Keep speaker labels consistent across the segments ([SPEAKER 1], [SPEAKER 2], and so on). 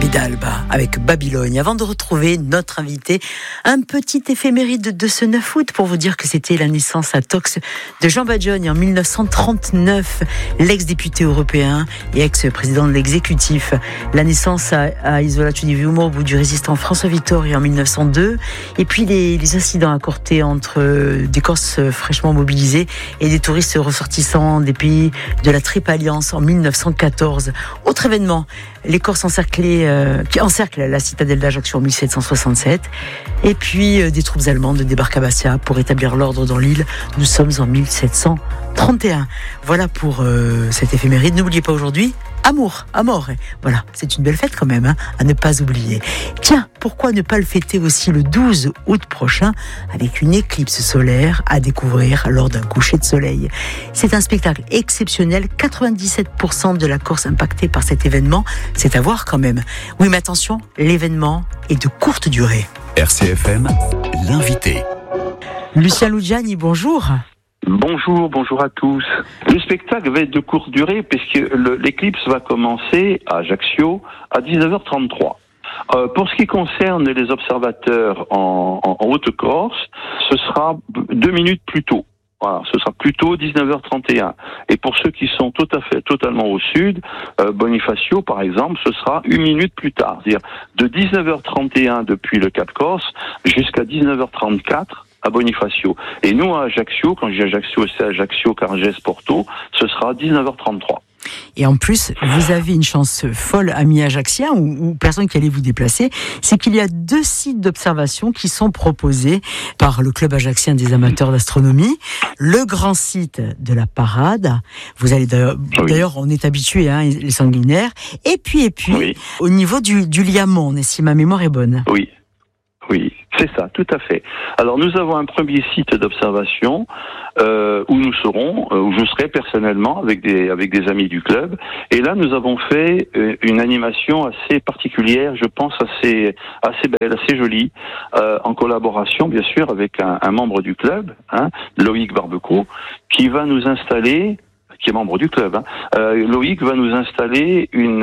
[SPEAKER 1] Rida Alba avec Babylone. Avant de retrouver notre invité, un petit éphéméride de ce 9 août pour vous dire que c'était la naissance à Tox de Jean Badjogne en 1939, l'ex-député européen et ex-président de l'exécutif. La naissance à Isola Civiumo au bout du résistant François Vittori en 1902. Et puis les incidents à Corté entre des Corses fraîchement mobilisés et des touristes ressortissants des pays de la Triple Alliance en 1914. Autre événement, les Corses qui encerclent la citadelle d'Ajaccio en 1767. Et puis des troupes allemandes débarquent à Bastia pour établir l'ordre dans l'île. Nous sommes en 1731. Voilà pour cette éphéméride. N'oubliez pas aujourd'hui, amour, amore. Voilà, c'est une belle fête quand même, à ne pas oublier. Tiens, pourquoi ne pas le fêter aussi le 12 août prochain avec une éclipse solaire à découvrir lors d'un coucher de soleil. C'est un spectacle exceptionnel, 97% de la Corse impactée par cet événement. C'est à voir quand même. Oui, mais attention, l'événement est de courte durée.
[SPEAKER 2] RCFM, l'invité.
[SPEAKER 1] Lucien Lugiani, bonjour.
[SPEAKER 3] Bonjour à tous. Le spectacle va être de courte durée puisque l'éclipse va commencer à Ajaccio à 19h33. Pour ce qui concerne les observateurs en Haute-Corse, ce sera 2 minutes plus tôt. Voilà, ce sera plutôt 19h31. Et pour ceux qui sont totalement au sud, Bonifacio par exemple, ce sera 1 minute plus tard. C'est-à-dire de 19h31 depuis le Cap Corse jusqu'à 19h34 à Bonifacio. Et nous à Ajaccio, quand je dis Ajaccio, c'est Ajaccio, Cargès, Porto, ce sera 19h33.
[SPEAKER 1] Et en plus, vous avez une chance folle, amis ajaxiens ou personnes qui allaient vous déplacer, c'est qu'il y a 2 sites d'observation qui sont proposés par le club ajaxien des amateurs d'astronomie. Le grand site de la Parade, vous allez d'ailleurs on est habitué, les sanguinaires, et puis oui. Au niveau du Liamont, si ma mémoire est bonne.
[SPEAKER 3] Oui, c'est ça, tout à fait. Alors nous avons un premier site d'observation où nous serons, où je serai personnellement avec des amis du club. Et là, nous avons fait une animation assez particulière, je pense assez belle, assez jolie, en collaboration bien sûr avec un membre du club, Loïc Barbeco, qui va nous installer. Qui est membre du club. Loïc va nous installer une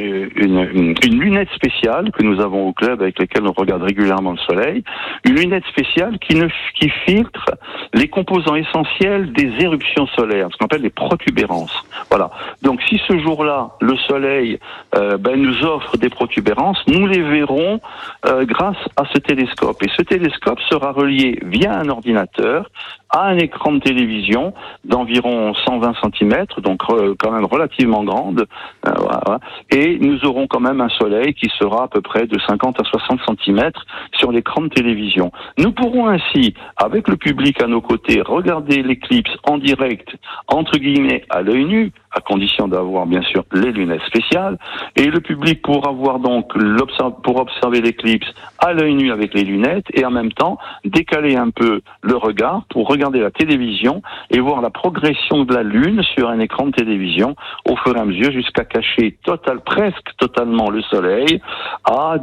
[SPEAKER 3] lunette spéciale que nous avons au club avec laquelle on regarde régulièrement le soleil. Une lunette spéciale qui filtre les composants essentiels des éruptions solaires, ce qu'on appelle les protubérances. Voilà. Donc si ce jour-là, le soleil nous offre des protubérances, nous les verrons grâce à ce télescope. Et ce télescope sera relié via un ordinateur à un écran de télévision d'environ 120 cm, donc quand même relativement grande, voilà. Et nous aurons quand même un soleil qui sera à peu près de 50 à 60 cm sur l'écran de télévision. Nous pourrons ainsi, avec le public à nos côtés, regarder l'éclipse en direct, entre guillemets, à l'œil nu, à condition d'avoir bien sûr les lunettes spéciales, et le public pourra voir donc pour observer l'éclipse à l'œil nu avec les lunettes, et en même temps décaler un peu le regard pour regarder la télévision et voir la progression de la Lune sur un écran de télévision au fur et à mesure jusqu'à cacher presque totalement le soleil à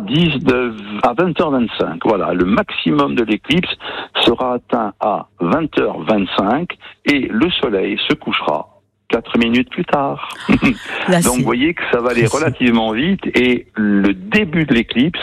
[SPEAKER 3] 20h25. Voilà, le maximum de l'éclipse sera atteint à 20h25 et le soleil se couchera 4 minutes plus tard. Là, donc vous voyez que ça va aller relativement vite et au début de l'éclipse,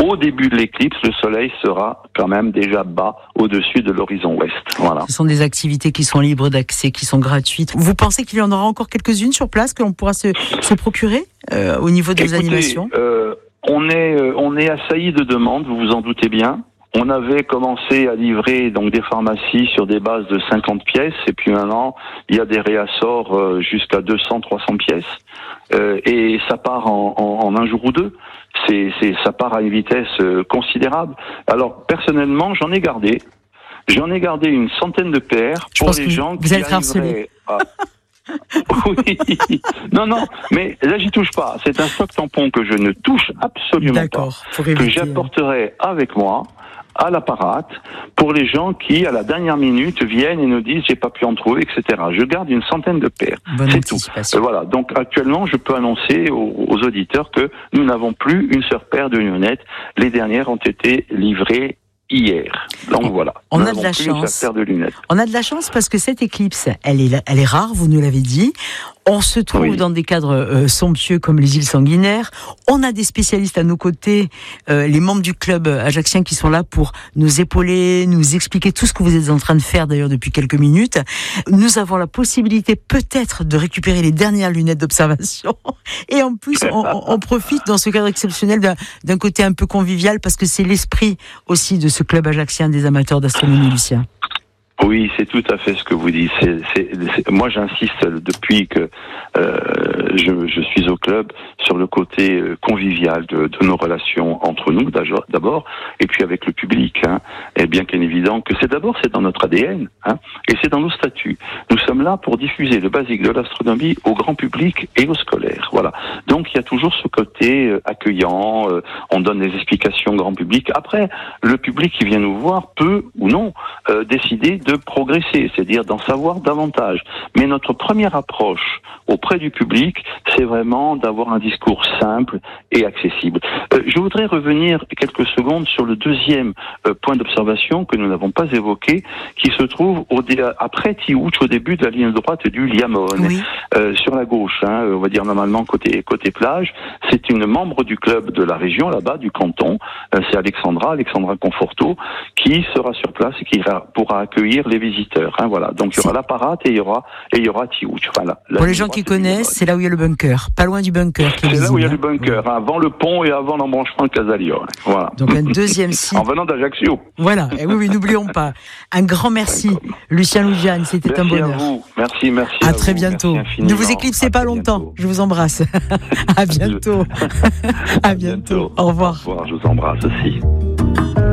[SPEAKER 3] le soleil sera quand même déjà bas au-dessus de l'horizon ouest. Voilà. Ce
[SPEAKER 1] sont des activités qui sont libres d'accès, qui sont gratuites. Vous pensez qu'il y en aura encore quelques-unes sur place que l'on pourra se procurer au niveau de vos animations ?
[SPEAKER 3] On est assailli de demandes, vous vous en doutez bien. On avait commencé à livrer donc des pharmacies sur des bases de 50 pièces et puis maintenant il y a des réassorts jusqu'à 200-300 pièces et ça part en un jour ou deux. Ça part à une vitesse considérable. Alors personnellement j'en ai gardé une centaine de paires pour les gens qui arriveraient à... Oui. Non, mais là j'y touche pas. C'est un stock tampon que je ne touche absolument pas, que j'apporterai avec moi à la parade pour les gens qui, à la dernière minute, viennent et nous disent j'ai pas pu en trouver, etc. Je garde une centaine de paires. C'est tout. Voilà. Donc actuellement, je peux annoncer aux auditeurs que nous n'avons plus une seule paire de lunettes. Les dernières ont été livrées hier. Donc voilà.
[SPEAKER 1] On a de la chance. On a de la chance parce que cette éclipse, elle est rare, vous nous l'avez dit. On se trouve dans des cadres somptueux comme les îles Sanguinaires. On a des spécialistes à nos côtés, les membres du club ajaccien qui sont là pour nous épauler, nous expliquer tout ce que vous êtes en train de faire d'ailleurs depuis quelques minutes. Nous avons la possibilité peut-être de récupérer les dernières lunettes d'observation. Et en plus, on profite dans ce cadre exceptionnel d'un côté un peu convivial parce que c'est l'esprit aussi de ce club ajaccien des amateurs d'astronomie, Lucien.
[SPEAKER 3] Oui, c'est tout à fait ce que vous dites. Moi, j'insiste depuis que je suis au club sur le côté convivial de nos relations entre nous d'abord, et puis avec le public. Et bien évident que c'est dans notre ADN, et c'est dans nos statuts. Nous sommes là pour diffuser le basique de l'astronomie au grand public et aux scolaires. Voilà. Donc il y a toujours ce côté accueillant. On donne des explications au grand public. Après, le public qui vient nous voir peut ou non décider de progresser, c'est-à-dire d'en savoir davantage. Mais notre première approche auprès du public, c'est vraiment d'avoir un discours simple et accessible. Je voudrais revenir quelques secondes sur le deuxième point d'observation que nous n'avons pas évoqué, qui se trouve après Tiouch, au début de la ligne droite du Liamone. Oui. Sur la gauche, on va dire normalement côté plage. C'est une membre du club de la région, là-bas, du canton. C'est Alexandra Conforto, qui sera sur place et qui pourra accueillir les visiteurs. Voilà. Donc il y aura la parade et il y aura Tiouch. Voilà.
[SPEAKER 1] Pour les gens qui connaissent, c'est là où il y a le bunker, pas loin du bunker.
[SPEAKER 3] C'est là où il y a le bunker, avant le pont et avant l'embranchement de Casalio. Voilà.
[SPEAKER 1] Donc un deuxième site.
[SPEAKER 3] En venant d'Ajaccio.
[SPEAKER 1] Voilà. Et oui, n'oublions pas. Un grand merci, Lucien Lougiane. C'était un bonheur.
[SPEAKER 3] Merci à vous. Merci.
[SPEAKER 1] À très bientôt. Ne vous éclipsez pas longtemps. Je vous embrasse. À bientôt. À bientôt. Au revoir.
[SPEAKER 3] Au revoir. Je vous embrasse aussi.